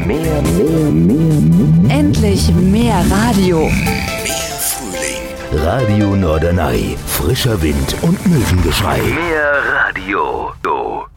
Endlich mehr Radio. Mehr Frühling. Radio Norderney. Frischer Wind und Möwengeschrei. Mehr Radio.